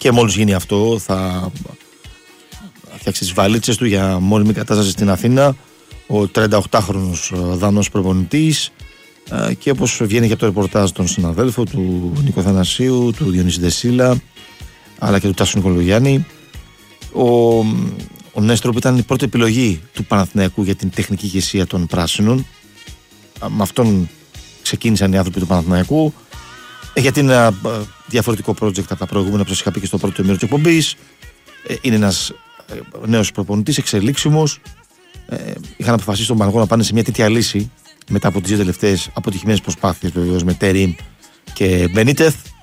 Και μόλις γίνει αυτό θα φτιάξει τις βαλίτσες του για μόνιμη κατάσταση στην Αθήνα. Ο 38χρονος Δανός προπονητής, και όπως βγαίνει και από το ρεπορτάζ των συναδέλφων του Νίκο Θανασίου, του Διονύση Δεσίλα, αλλά και του Τάσου Νικολογιάννη, ο Νέστρο που ήταν η πρώτη επιλογή του Παναθηναϊκού για την τεχνική ηγεσία των Πράσινων. Με αυτόν ξεκίνησαν οι άνθρωποι του Παναθηναϊκού, γιατί είναι ένα διαφορετικό project από τα προηγούμενα που σας είχα πει και στο πρώτο ημίρο της εκπομπής. Είναι ένας νέος προπονητής, εξελίξιμος. Είχαν αποφασίσει τον Παναθηναϊκό να πάνε σε μια τέτοια λύση μετά από τις δύο τελευταίες αποτυχημένες προσπάθειες, βεβαίως, με Τερίμ και Μπενίτεθ.